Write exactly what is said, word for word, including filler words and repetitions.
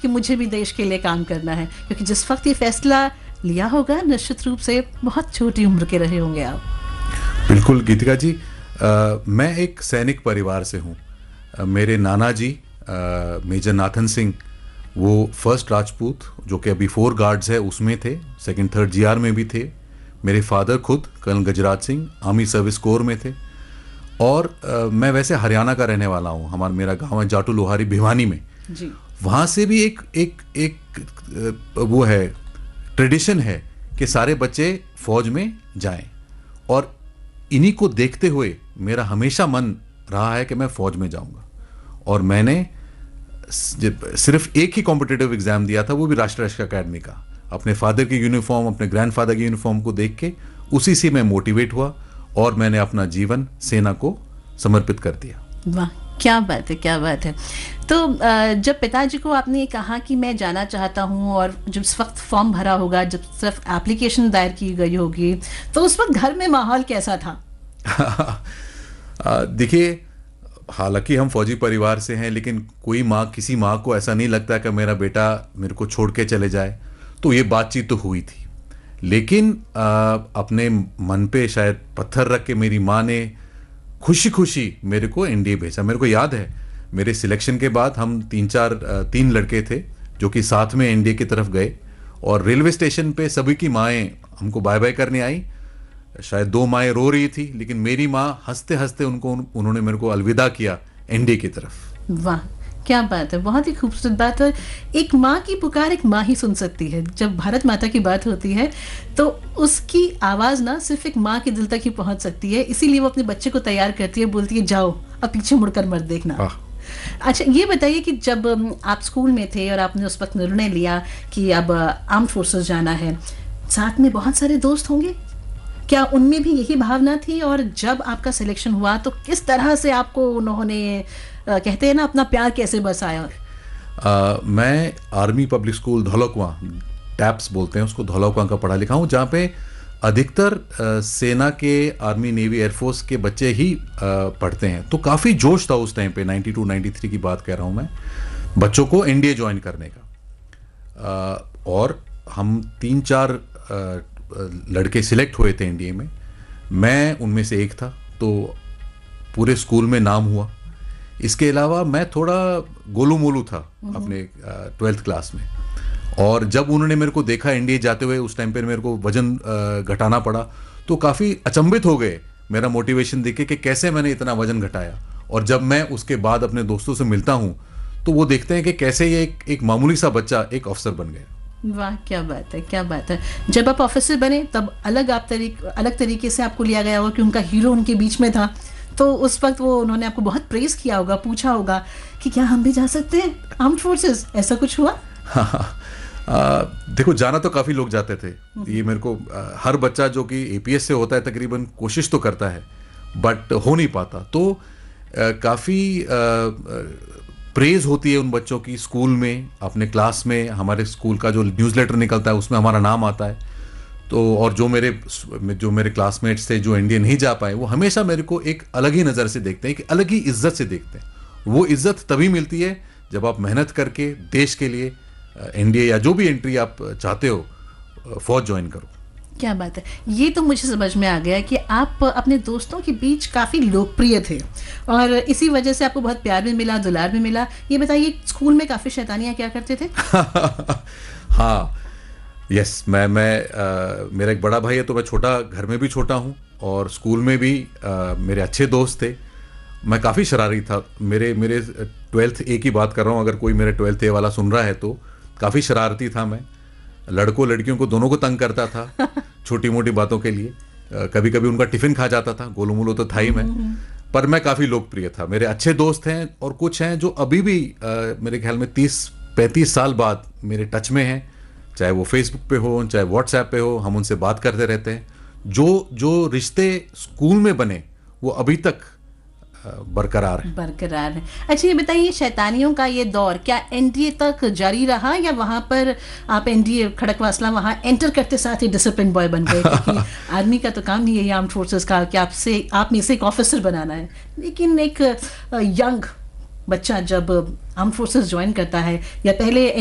कि मुझे भी देश के लिए काम करना है, क्योंकि जिस वक्त ये फैसला लिया होगा निश्चित रूप से बहुत छोटी उम्र के रहे होंगे आप। बिल्कुल गीतिका जी, आ, मैं एक सैनिक परिवार से हूँ। मेरे नाना जी आ, मेजर नाथन सिंह, वो फर्स्ट राजपूत जो कि अभी फोर गार्ड्स है उसमें थे, सेकंड थर्ड जीआर में भी थे। मेरे फादर खुद colonel Gajraj Singh army service corps में थे। और आ, मैं वैसे हरियाणा का रहने वाला हूँ। हमारा मेरा गांव है जाटू लोहारी भिवानी में जी। वहाँ से भी एक एक एक वो है, ट्रेडिशन है कि सारे बच्चे फौज में जाएं, और इन्हीं को देखते हुए मेरा हमेशा मन रहा है कि मैं फौज में जाऊंगा। और मैंने सिर्फ एक ही कॉम्पिटिटिव एग्जाम दिया था, वो भी राष्ट्रीय रक्षा अकेडमी का, अपने फादर की यूनिफॉर्म, अपने ग्रैंडफादर की यूनिफॉर्म को देख के उसी से मैं मोटिवेट हुआ और मैंने अपना जीवन सेना को समर्पित कर दिया। वाह, क्या बात है, क्या बात है। तो जब पिताजी को आपने कहा कि मैं जाना चाहता हूँ, और जब उस वक्त फॉर्म भरा होगा, जब सिर्फ एप्लीकेशन दायर की गई होगी, तो उस वक्त घर में माहौल कैसा था? देखिए, हालांकि हम फौजी परिवार से हैं, लेकिन कोई माँ, किसी माँ को ऐसा नहीं लगता कि मेरा बेटा मेरे को छोड़ के चले जाए। तो ये बातचीत तो हुई थी, लेकिन आ, अपने मन पे शायद पत्थर रख के मेरी माँ ने खुशी खुशी मेरे को एनडीए भेजा। मेरे को याद है, मेरे सिलेक्शन के बाद हम तीन चार तीन लड़के थे जो कि साथ में एनडीए की तरफ गए, और रेलवे स्टेशन पे सभी की माएँ हमको बाय बाय करने आई। शायद दो माएँ रो रही थी, लेकिन मेरी माँ हंसते हंसते उनको उन्होंने मेरे को अलविदा किया एनडीए की तरफ। वाह, क्या बात है, बहुत ही खूबसूरत बात है। एक माँ की पुकार एक माँ ही सुन सकती है। जब भारत माता की बात होती है तो उसकी आवाज़ ना सिर्फ एक माँ के दिल तक ही पहुँच सकती है, इसीलिए वो अपने बच्चे को तैयार करती है, बोलती है जाओ अब पीछे मुड़कर मत देखना। अच्छा, ये बताइए कि जब आप स्कूल में थे और आपने उस वक्त निर्णय लिया कि अब आर्म्ड फोर्सेस जाना है, साथ में बहुत सारे दोस्त होंगे, क्या उनमें भी यही भावना थी? और जब आपका सिलेक्शन हुआ तो किस तरह से आपको उन्होंने, कहते हैं ना, अपना प्यार कैसे बरसाया? uh, मैं आर्मी पब्लिक स्कूल धौलकुआं, टैप्स बोलते हैं उसको, धौलकुआं का पढ़ा लिखा हूँ, जहाँ पे अधिकतर uh, सेना के, आर्मी, नेवी, एयरफोर्स के बच्चे ही uh, पढ़ते हैं। तो काफ़ी जोश था उस टाइम पे, नाइन्टी टू नाइन्टी थ्री की बात कह रहा हूँ मैं, बच्चों को एनडीए ज्वाइन करने का। uh, और हम तीन चार uh, लड़के सिलेक्ट हुए थे एनडीए में, मैं उनमें से एक था। तो पूरे स्कूल में नाम हुआ। इसके अलावा मैं थोड़ा गोलू मोलू था अपने ट्वेल्थ क्लास में, और जब उन्होंने मेरे को देखा एनडीए जाते हुए, उस टाइम पर मेरे को वजन घटाना पड़ा, तो काफ़ी अचंभित हो गए मेरा मोटिवेशन देखे कि कैसे मैंने इतना वजन घटाया। और जब मैं उसके बाद अपने दोस्तों से मिलता हूँ तो वो देखते हैं कि कैसे ये एक, एक मामूली सा बच्चा एक अफसर बन गया। वाह, क्या बात है, क्या बात है। जब आप ऑफिसर बने तब अलग आप तरीक अलग तरीके से आपको लिया गया होगा कि उनका हीरो उनके बीच में था, तो उस वक्त वो उन्होंने आपको बहुत प्रेज किया होगा, पूछा होगा कि क्या हम भी जा सकते हैं आर्म्ड फोर्सेस, ऐसा कुछ हुआ? आ, देखो, जाना तो काफ़ी लोग जाते थे। ये मेरे को आ, हर बच्चा जो कि एपीएस से होता है तकरीबन कोशिश तो करता है, बट हो नहीं पाता। तो काफ़ी प्रेज होती है उन बच्चों की स्कूल में, अपने क्लास में। हमारे स्कूल का जो न्यूज़लेटर निकलता है उसमें हमारा नाम आता है। तो और जो मेरे जो मेरे क्लासमेट्स थे जो इंडिया नहीं जा पाए, वो हमेशा मेरे को एक अलग ही नज़र से देखते हैं, एक अलग ही इज्जत से देखते हैं। वो इज्जत तभी मिलती है जब आप मेहनत करके देश के लिए एनडीए या जो भी एंट्री आप चाहते हो, फौज ज्वाइन करो। क्या बात है, ये तो मुझे समझ में आ गया कि आप अपने दोस्तों के बीच काफ़ी लोकप्रिय थे और इसी वजह से आपको बहुत प्यार भी मिला, दुलार भी मिला। ये बताइए, स्कूल में काफ़ी शैतानियाँ क्या करते थे? हाँ, यस, मैं मैं आ, मेरा एक बड़ा भाई है, तो मैं छोटा, घर में भी छोटा हूँ, और स्कूल में भी आ, मेरे अच्छे दोस्त थे। मैं काफ़ी शरारती था। मेरे मेरे ट्वेल्थ ए की बात कर रहा हूँ, अगर कोई मेरे ट्वेल्थ ए वाला सुन रहा है तो काफ़ी शरारती था मैं। लड़कों लड़कियों को दोनों को तंग करता था छोटी मोटी बातों के लिए। कभी कभी उनका टिफिन खा जाता था, गोलू मोलू तो था ही मैं, पर मैं काफ़ी लोकप्रिय था। मेरे अच्छे दोस्त हैं और कुछ हैं जो अभी भी आ, मेरे ख्याल में तीस पैंतीस साल बाद मेरे टच में हैं, चाहे वो फेसबुक पे हो, चाहे व्हाट्सएप पे हो, हम उनसे बात करते रहते हैं। जो जो रिश्ते स्कूल में बने वो अभी तक बरकरार है बरकरार है। अच्छा, ये बताइए, शैतानियों का ये दौर क्या एनडीए तक जारी रहा, या वहाँ पर आप एनडीए खड़कवासला वहाँ एंटर करते साथ ही डिसिप्लिन बॉय बन गए? क्योंकि आर्मी का तो काम ही है आर्म्ड फोर्सेस का कि आपसे आप में से एक ऑफिसर बनाना है, लेकिन एक यंग बच्चा जब आर्म्ड फोर्सेस ज्वाइन करता है या पहले